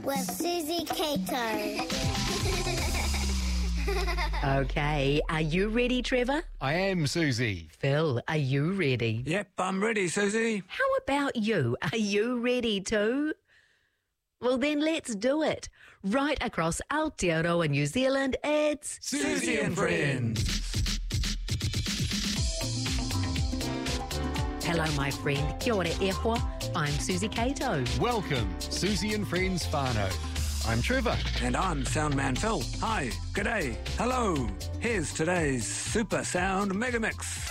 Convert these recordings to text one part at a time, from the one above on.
with Susie Cato. Okay, are you ready, Trevor? I am, Susie. Phil, are you ready? Yep, I'm ready, Susie. How about you? Are you ready too? Well, then let's do it. Right across Aotearoa, New Zealand, it's Susie and Friends. Hello, my friend. Kia ora e hoa. I'm Susie Cato. Welcome, Susie and Friends whānau. I'm Trevor. And I'm Soundman Phil. Hi, g'day, hello. Here's today's Super Sound Mega Mix.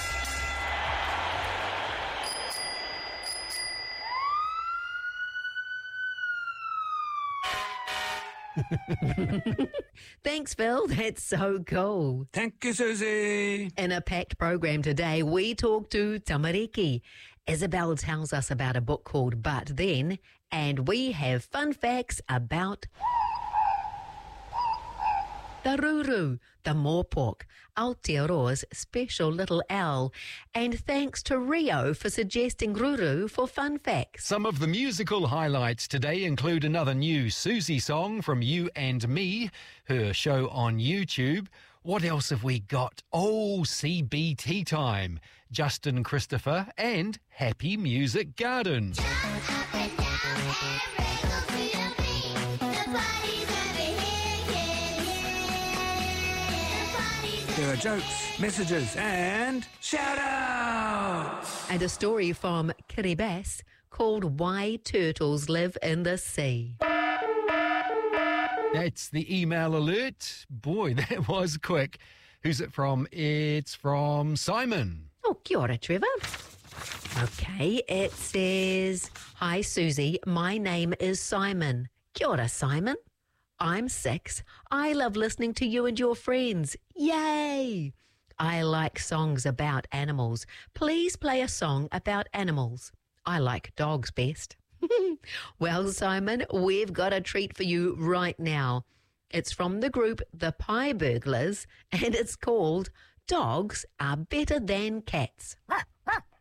Thanks, Phil. That's so cool. Thank you, Susie. In a packed program today, we talk to Tamariki. Isabel tells us about a book called But Then, and we have fun facts about the ruru, the mōpok, Aotearoa's special little owl. And thanks to Rio for suggesting ruru for fun facts. Some of the musical highlights today include another new Susie song from You and Me, her show on YouTube. What else have we got? Oh, CBT time, Justin Christopher and Happy Music Garden. There are jokes, messages, and shout-outs. And a story from Kiribati called Why Turtles Live in the Sea. That's the email alert. Boy, that was quick. Who's it from? It's from Simon. Oh, kia ora, Trevor. Okay, it says, Hi, Susie. My name is Simon. Kia ora, Simon. I'm 6. I love listening to you and your friends. Yay! I like songs about animals. Please play a song about animals. I like dogs best. Well, Simon, we've got a treat for you right now. It's from the group The Pie Burglars, and it's called Dogs Are Better Than Cats.